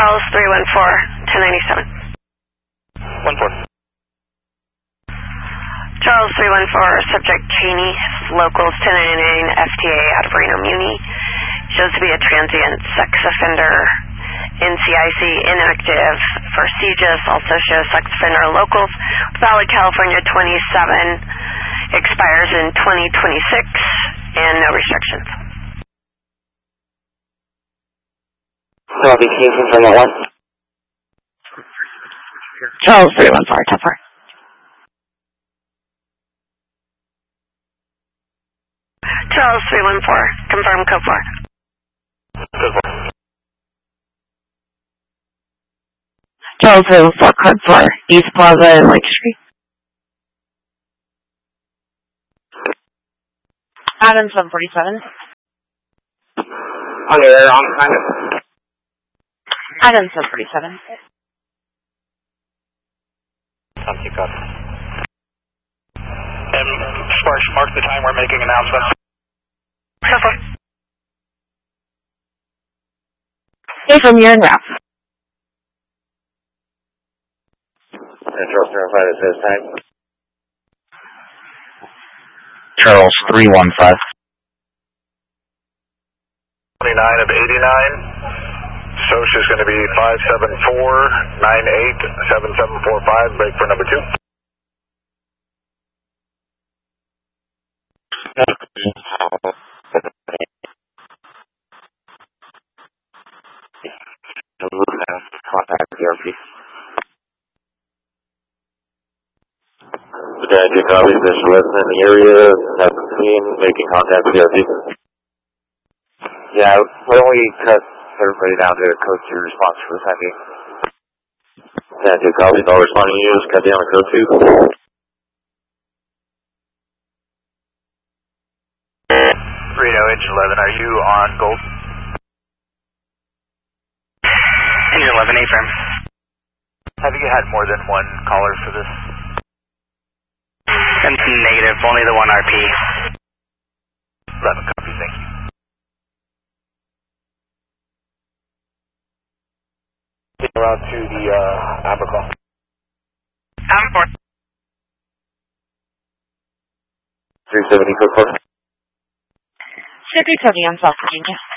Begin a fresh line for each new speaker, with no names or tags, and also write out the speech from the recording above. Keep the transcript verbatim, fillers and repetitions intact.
Charles three one four, ten ninety-seven.
one four.
Charles three one four, subject Cheney, locals ten ninety-nine, F T A out of Reno Muni. Shows to be a transient sex offender. N C I C inactive for C G I S, also shows sex offender locals. Valid California twenty-seven, expires in twenty twenty-six, and no restrictions.
Qualification from that one.
Charles three one four, ten four. Charles three one four, confirm code four.
Code four.
Charles three one four, code four, East Plaza and Lake Street. Adam seven forty-seven.
Okay, they're on kind of.
Adam seven forty-seven.
Something got. And Sparks, mark the time we're making announcements.
Code four. Hey, from your wrap.
Charles three one five at this time.
Charles three one five.
twenty-nine of eighty-nine. Soch is going to be five seven four nine eight seven seven four five. Break for number two. Contact the R P. Okay, I do copy. There's a resident in the area, seventeen, making contact with the R P. Yeah, why don't we cut everybody down to code two response for the time being? Yeah, I do copy. No responding to you. Just cut down to code two. Reno, Engine eleven, are you on gold?
Engine eleven, A-firm.
Have you had more than one caller for this?
Negative, only the one R P.
eleven, copy, thank you. Around to the uh, Amber call.
Amber.
three seventy, code four.
Secretary on South Virginia.